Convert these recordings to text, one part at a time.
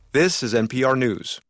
This is NPR News.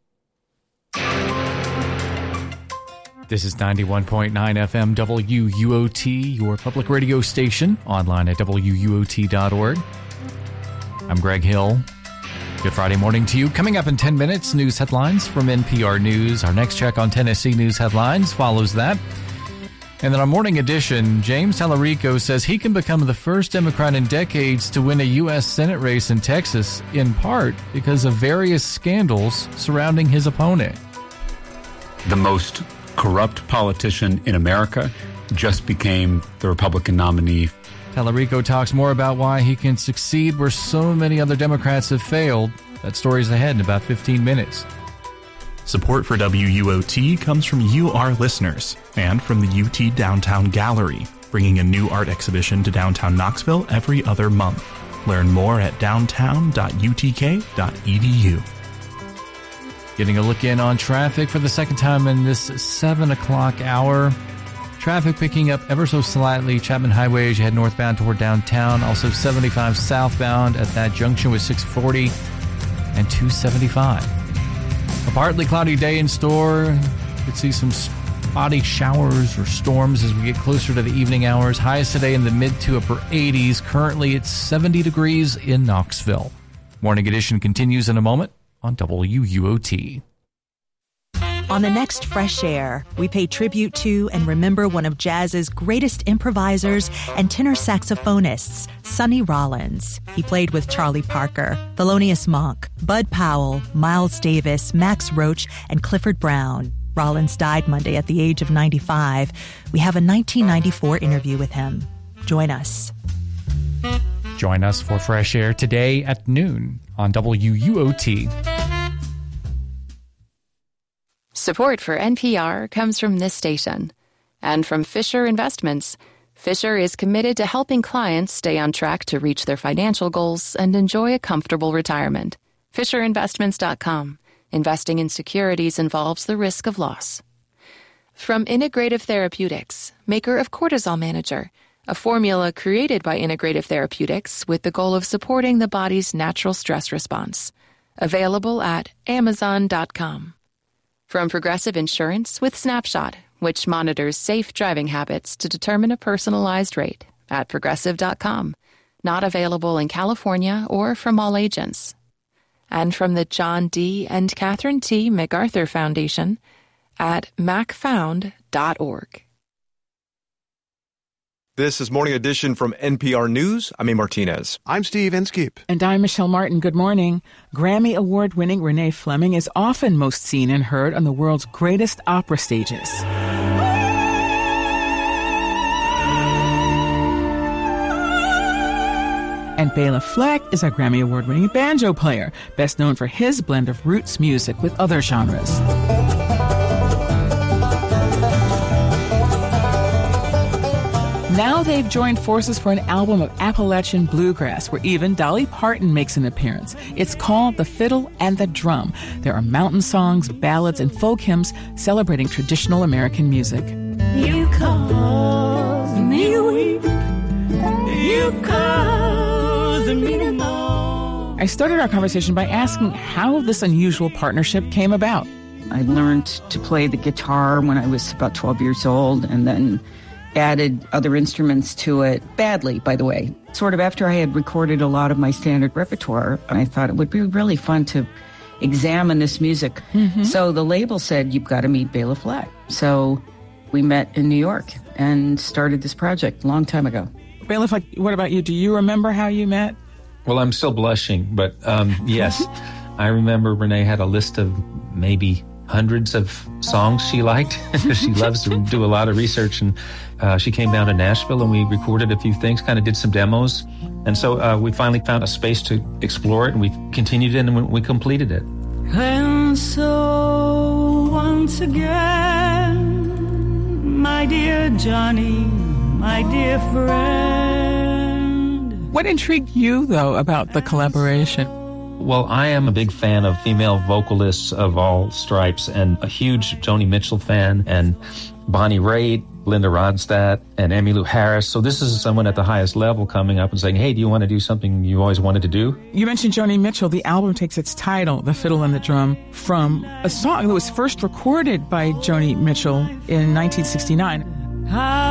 This is 91.9 FM WUOT, your public radio station, online at WUOT.org. I'm Greg Hill. Good Friday morning to you. Coming up in 10 minutes, news headlines from NPR News. Our next check on Tennessee news headlines follows that. And then our morning edition, James Tallarico says he can become the first Democrat in decades to win a U.S. Senate race in Texas, in part because of various scandals surrounding his opponent. The most corrupt politician in America just became the Republican nominee. Tallarico talks more about why he can succeed where so many other Democrats have failed. That story's ahead in about 15 minutes. Support for WUOT comes from you, our listeners, and from the UT Downtown Gallery, bringing a new art exhibition to downtown Knoxville every other month. Learn more at downtown.utk.edu. Getting a look in on traffic for the second time in this 7 o'clock hour. Traffic picking up ever so slightly. Chapman Highway as you head northbound toward downtown. Also 75 southbound at that junction with 640 and 275. A partly cloudy day in store. You could see some spotty showers or storms as we get closer to the evening hours. Highs today in the mid to upper 80s. Currently it's 70 degrees in Knoxville. Morning edition continues in a moment on WUOT. On the next Fresh Air, we pay tribute to and remember one of jazz's greatest improvisers and tenor saxophonists, Sonny Rollins. He played with Charlie Parker, Thelonious Monk, Bud Powell, Miles Davis, Max Roach, and Clifford Brown. Rollins died Monday at the age of 95. We have a 1994 interview with him. Join us. Join us for Fresh Air today at noon on WUOT. Support for NPR comes from this station and from Fisher Investments. Fisher is committed to helping clients stay on track to reach their financial goals and enjoy a comfortable retirement. FisherInvestments.com. Investing in securities involves the risk of loss. From Integrative Therapeutics, maker of Cortisol Manager, a formula created by Integrative Therapeutics with the goal of supporting the body's natural stress response. Available at Amazon.com. From Progressive Insurance with Snapshot, which monitors safe driving habits to determine a personalized rate at Progressive.com. Not available in California or from all agents. And from the John D. and Catherine T. MacArthur Foundation at macfound.org. This is Morning Edition from NPR News. I'm A. Martinez. I'm Steve Inskeep. And I'm Michelle Martin. Good morning. Grammy Award-winning Renee Fleming is often most seen and heard on the world's greatest opera stages. And Bela Fleck is a Grammy Award-winning banjo player, best known for his blend of roots music with other genres. Now they've joined forces for an album of Appalachian bluegrass where even Dolly Parton makes an appearance. It's called The Fiddle and the Drum. There are mountain songs, ballads, and folk hymns celebrating traditional American music. You cause me to weep. You cause me to mourn. I started our conversation by asking how this unusual partnership came about. I learned to play the guitar when I was about 12 years old and then added other instruments to it, badly, by the way. Sort of after I had recorded a lot of my standard repertoire, I thought it would be really fun to examine this music. Mm-hmm. So the label said, you've got to meet Bela Fleck. So we met in New York and started this project a long time ago. Bela Fleck, what about you? Do you remember how you met? Well, I'm still blushing, but yes. I remember Renee had a list of maybe hundreds of songs she liked. She loves to do a lot of research, and she came down to Nashville and we recorded a few things, kind of did some demos. And so we finally found a space to explore it, and we continued it and we completed it. And so once again, my dear Johnny, my dear friend. What intrigued you, though, about the collaboration? Well, I am a big fan of female vocalists of all stripes and a huge Joni Mitchell fan. And Bonnie Raitt, Linda Ronstadt, and Emmylou Harris. So this is someone at the highest level coming up and saying, hey, do you want to do something you always wanted to do? You mentioned Joni Mitchell. The album takes its title, The Fiddle and the Drum, from a song that was first recorded by Joni Mitchell in 1969.